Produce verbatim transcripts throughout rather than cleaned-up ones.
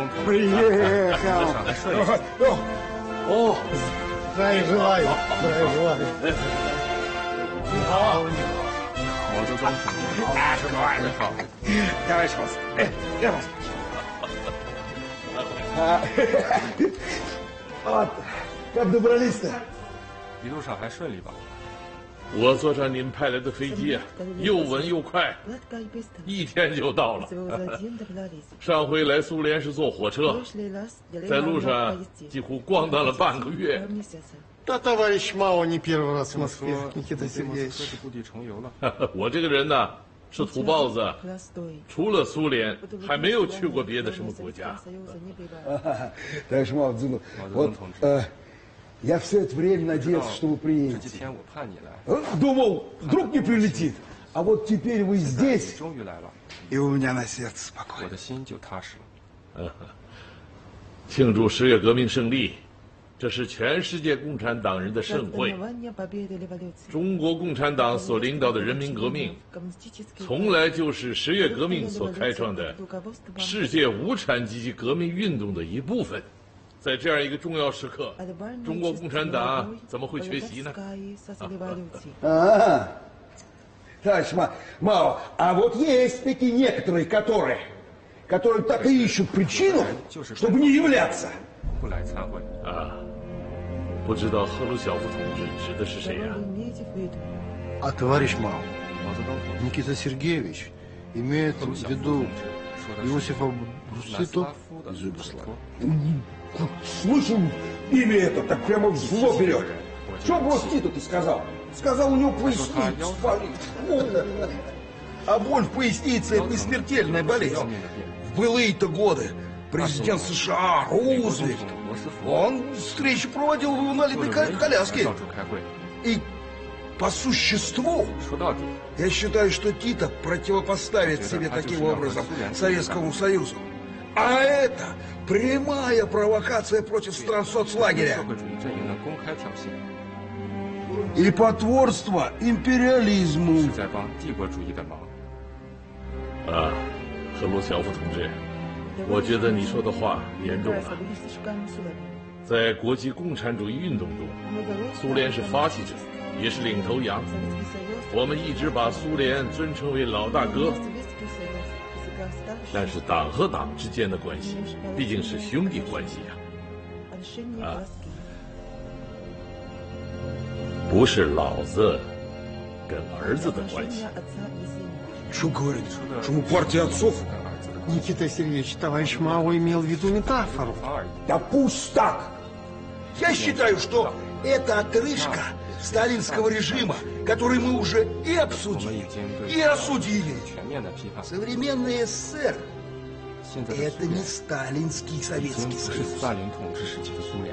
同志。 Приехал. 上来顺利。 О, здравия желаю. Здравия желаю. 你好， 毛泽东同志。 啊，什么玩意儿？ 好。 Давай, Шос. Э, я вас. Вот, как добрались-то? 一路上还顺利吧？ 我坐上您派来的飞机啊，又稳又快，一天就到了。上回来苏联是坐火车，在路上几乎咣当了半个月。 Да, товарищ Мао не первый раз в 这么 Москве, 说， Никита 这莫斯 Сергеевич. 科是故地重游了。 我这个人呢，是土包子，除了苏联，还没有去过别的什么国家。 Товарищ Мао, вот э, я все это время надеялся, что вы 这 приедете. 几天我盼你来， Э, Думал, вдруг не прилетит. А вот теперь вы 你 здесь, 终于来了， и у меня на сердце 我 спокойно. 的心就踏实了。 庆祝十月革命胜利，这是全世界共产党人的盛会。中国共产党所领导的人民革命，从来就是十月革命所开创的世界无产阶级革命运动的一部分。在这样一个重要时刻，中国共产党怎么会缺席呢？ А, товарищ Ма- Мао, а вот есть такие некоторые, которые, которые так и ищут причину, чтобы не являться. 不来参会， 啊，不知道赫鲁晓夫同志指的是谁呀、 А товарищ Мао, 毛泽东同志、 Никита Сергеевич имеет 赫鲁 в 晓夫 виду 同志说的是 Иосифа 南斯 Брусито 拉夫的 из 摩斯 Югославии. 托。 Слышал имя это, так прямо в зло берет. Что Брусито ты сказал? Сказал, у него поясница болит. А боль в пояснице – это не смертельная болезнь. В былые-то годы президент США Рузвельт, он встречи проводил в инвалидной ко- коляске. 到处开会， И по существу, 说到底， я считаю, что Тита противопоставит себе таким образом Советскому Союзу. А это прямая провокация против стран 社 соцлагеря 会主义阵营的公开挑衅， и потворство империализму. 是在帮帝国主义的忙。 啊，赫鲁晓夫同志，我觉得你说的话严重了。在国际共产主义运动中，苏联是发起者，也是领头羊。我们一直把苏联尊称为老大哥。但是党和党之间的关系毕竟是兄弟关系呀、啊，不是老子跟儿子的关系。 Что говорит? Что мы партия отцов? Никита Сергеевич, товарищ Мао имел в виду метафору. Да пусть так. Я считаю, что это отрыжка сталинского режима, который мы уже и 我们 обсудили, 已经对 и осудили. 全面的批判。 Современный СССР 现在的 это 苏 не 联 сталинский 已经 Советский 不是 Союз. 斯大林统治时期的苏联。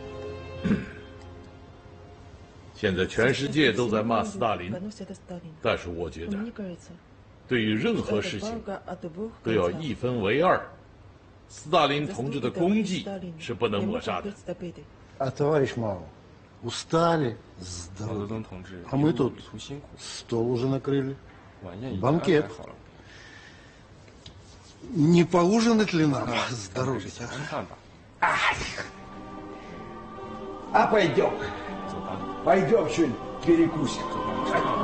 现在全世界都在骂斯大林，但是我觉得，对于任何事情都要一分为二。斯大林同志的功绩是不能抹杀的。 А товарищ Мао, устали, 毛泽 сдали. 东同志 А мы 一路 тут 旅途辛苦， стол уже накрыли. 晚宴已经 банкет 安排好了， Не поужинать ли нам? 那咱们 Здоровья. 先吃饭吧， А пойдем, 走吧。 пойдем что-нибудь перекусим.